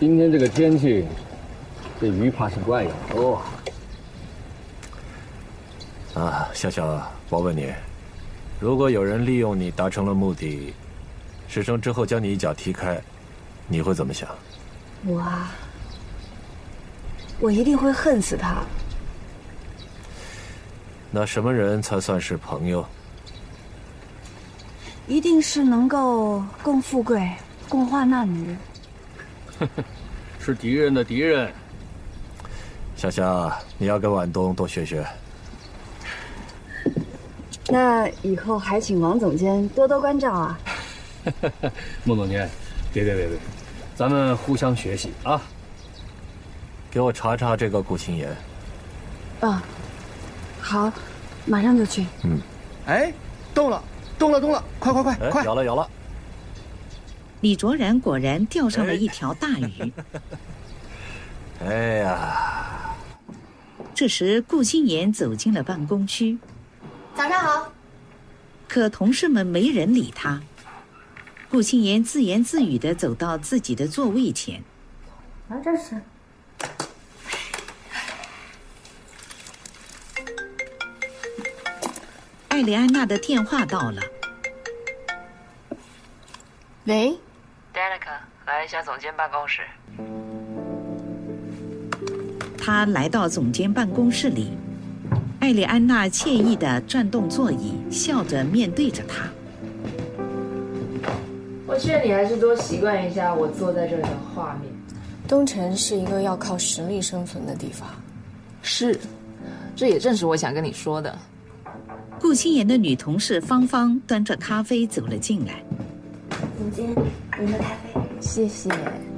今天这个天气，这鱼怕是怪要多啊！笑笑，我问你，如果有人利用你达成了目的，事成之后将你一脚踢开，你会怎么想？ 我一定会恨死他。 那什么人才算是朋友？ 一定是能够共富贵、共患难的人。 是敌人的敌人。 笑笑，你要跟晚东多学学。 那以后还请王总监多多关照啊。 孟总监，别，咱们互相学习啊。 给我查查这个顾青言。 好，马上就去。 哎，动了，快！ 有了！ 李卓然果然钓上了一条大鱼。 哎呀！ 这时，顾青言走进了办公区。 早上好。 可同事们没人理他。顾青言自言自语地走到自己的座位前。 这是。 艾丽安娜的电话到了。 喂 ，Danica， 来一下总监办公室。 他来到总监办公室里，艾丽安娜惬意地转动座椅，笑着面对着他。 我劝你还是多习惯一下我坐在这里的画面。 东城是一个要靠实力生存的地方。 是，这也正是我想跟你说的。 顾青言的女同事芳芳端着咖啡走了进来。 总监，您的咖啡。谢谢。